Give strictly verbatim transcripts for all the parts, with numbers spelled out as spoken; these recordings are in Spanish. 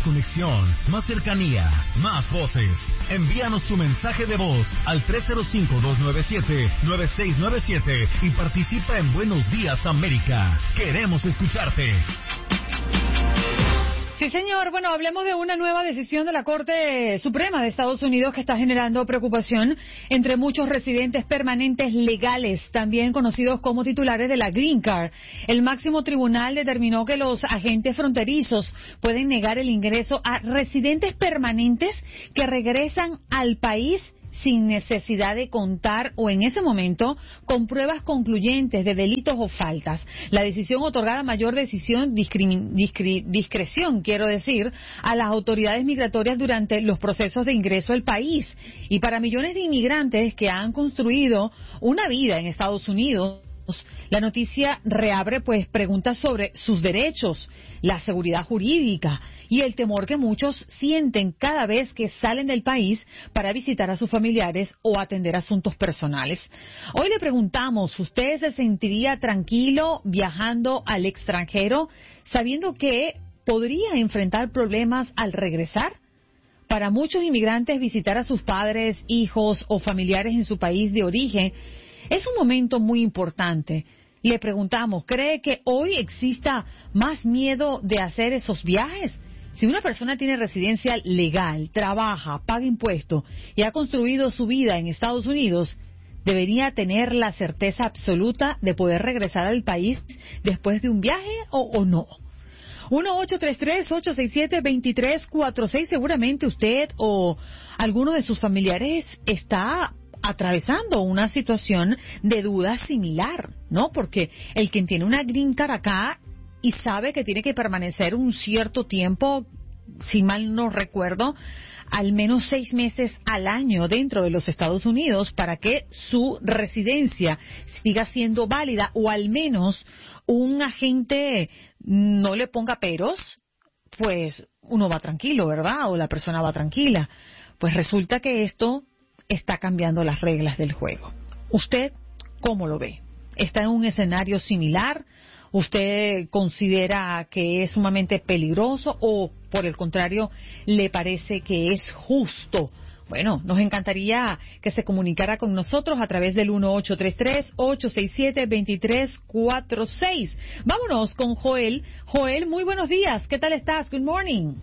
conexión, más cercanía, más voces. Envíanos tu mensaje de voz al tres cero cinco, dos nueve siete, nueve seis nueve siete y participa en Buenos Días América. Queremos escucharte. Sí, señor. Bueno, hablemos de una nueva decisión de la Corte Suprema de Estados Unidos que está generando preocupación entre muchos residentes permanentes legales, también conocidos como titulares de la Green Card. El máximo tribunal determinó que los agentes fronterizos pueden negar el ingreso a residentes permanentes que regresan al país sin necesidad de contar o en ese momento con pruebas concluyentes de delitos o faltas. La decisión otorgará mayor decisión, discri, discri, discreción, quiero decir, a las autoridades migratorias durante los procesos de ingreso al país. Y para millones de inmigrantes que han construido una vida en Estados Unidos, la noticia reabre pues preguntas sobre sus derechos, la seguridad jurídica y el temor que muchos sienten cada vez que salen del país para visitar a sus familiares o atender asuntos personales. Hoy le preguntamos, ¿usted se sentiría tranquilo viajando al extranjero sabiendo que podría enfrentar problemas al regresar? Para muchos inmigrantes, visitar a sus padres, hijos o familiares en su país de origen es un momento muy importante. Le preguntamos, ¿cree que hoy exista más miedo de hacer esos viajes? Si una persona tiene residencia legal, trabaja, paga impuestos y ha construido su vida en Estados Unidos, ¿debería tener la certeza absoluta de poder regresar al país después de un viaje o, o no? uno ocho tres tres, ocho seis siete, dos tres cuatro seis. Seguramente usted o alguno de sus familiares está atravesando una situación de duda similar, ¿no? Porque el quien tiene una green card acá y sabe que tiene que permanecer un cierto tiempo, si mal no recuerdo, al menos seis meses al año dentro de los Estados Unidos para que su residencia siga siendo válida o al menos un agente no le ponga peros, pues uno va tranquilo, ¿verdad? O la persona va tranquila. Pues resulta que esto está cambiando las reglas del juego. ¿Usted cómo lo ve? ¿Está en un escenario similar? ¿Usted considera que es sumamente peligroso o, por el contrario, le parece que es justo? Bueno, nos encantaría que se comunicara con nosotros a través del uno ocho tres tres, ocho seis siete, dos tres cuatro seis. Vámonos con Joel. Joel, muy buenos días. ¿Qué tal estás? Good morning.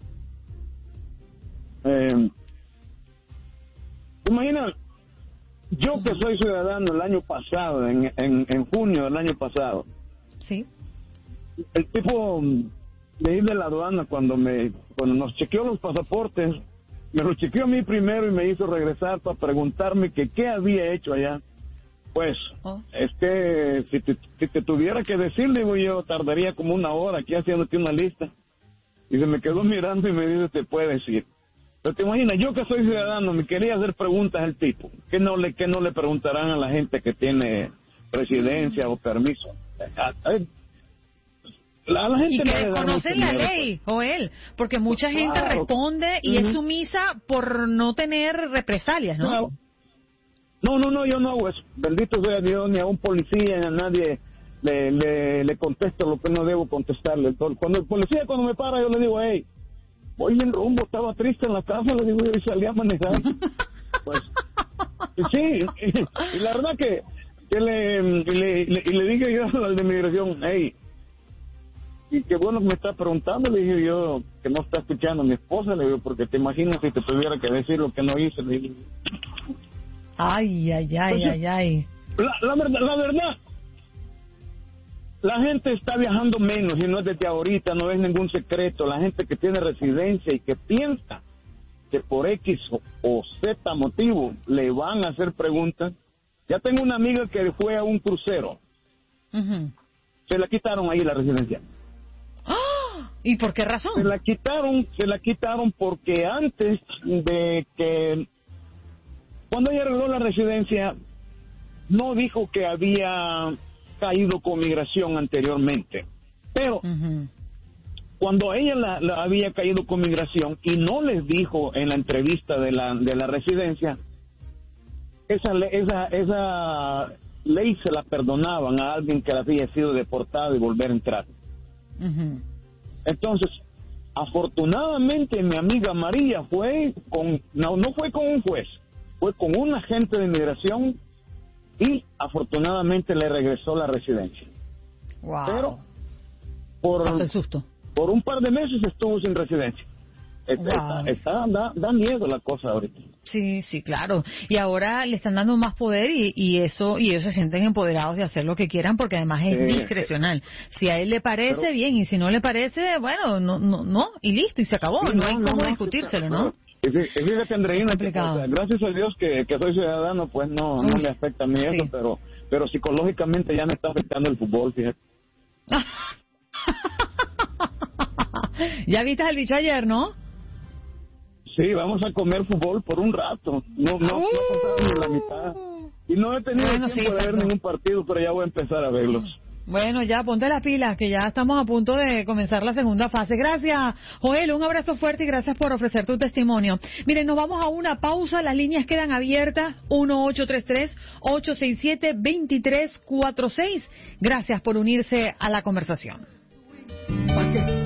Eh... Imagina, yo que soy ciudadano el año pasado, en, en, en junio del año pasado. Sí. El tipo de ir de la aduana cuando me cuando nos chequeó los pasaportes, me lo chequeó a mí primero y me hizo regresar para preguntarme que qué había hecho allá. Pues, oh. es que si te, si te tuviera que decir, digo yo, tardaría como una hora aquí haciéndote una lista. Y se me quedó mirando y me dice, te puede decir. Pero te imaginas, yo que soy ciudadano, me quería hacer preguntas al tipo. ¿Qué no le, qué no le preguntarán a la gente que tiene residencia mm. o permiso? A, a, la, la gente y que no conocen la miedo, ley, pues. Joel, porque mucha pues gente claro. responde y uh-huh. es sumisa por no tener represalias, ¿no? Claro. No, no, no, yo no hago eso. Bendito sea Dios, ni a un policía, ni a nadie le, le, le contesto lo que no debo contestarle. Cuando el policía, cuando me para, yo le digo, hey, voy en rumbo, estaba triste en la casa, le digo, y salí a manejar. Pues, y sí, y, y la verdad que, que le, le, le, y le dije yo al de migración, hey, y qué bueno que me está preguntando, le dije yo, que no está escuchando a mi esposa, le digo, porque te imaginas si te tuviera que decir lo que no hice, le digo. Ay, ay, ay, Entonces, ay, ay. La, la verdad, la verdad, la gente está viajando menos y no es desde ahorita, no es ningún secreto. La gente que tiene residencia y que piensa que por X o, o Z motivo le van a hacer preguntas. Ya tengo una amiga que fue a un crucero. Uh-huh. Se la quitaron ahí la residencia. ¡Oh! ¿Y por qué razón? Se la quitaron, se la quitaron porque antes de que, cuando ella arregló la residencia, no dijo que había caído con migración anteriormente, pero uh-huh. cuando ella la, la había caído con migración y no les dijo en la entrevista de la de la residencia, esa esa esa ley se la perdonaban a alguien que había sido deportado y volver a entrar. Uh-huh. Entonces Afortunadamente mi amiga María fue con, no, no fue con un juez, fue con un agente de inmigración y afortunadamente le regresó la residencia. Wow. Pero por, Pasó el susto. por un par de meses estuvo sin residencia. Está, Wow. está, da, da miedo la cosa ahorita. Sí, sí, claro. Y ahora le están dando más poder y, y eso y ellos se sienten empoderados de hacer lo que quieran porque además es Sí. discrecional. Si a él le parece, Pero, bien, y si no le parece, bueno, no, no, no, y listo, y se acabó. sí, no, hay cómo discutírselo, sí, ¿no? Y fí- y fíjate, Andreina, Es que, o complicado. sea, gracias a Dios que, que soy ciudadano, pues no, no Uy, me afecta a mí eso, sí. pero, pero psicológicamente ya me está afectando el fútbol, fíjate. Ya viste al bicho ayer, ¿no? Sí, vamos a comer fútbol por un rato. No, no, no he pasado ni la mitad. Y no he tenido Bueno, tiempo sí, de ver exacto. ningún partido, pero ya voy a empezar a verlos. Bueno, ya ponte las pilas, que ya estamos a punto de comenzar la segunda fase. Gracias, Joel, un abrazo fuerte y gracias por ofrecer tu testimonio. Miren, nos vamos a una pausa, las líneas quedan abiertas, uno ocho tres tres, ocho seis siete, dos tres cuatro seis. Gracias por unirse a la conversación. Pa' que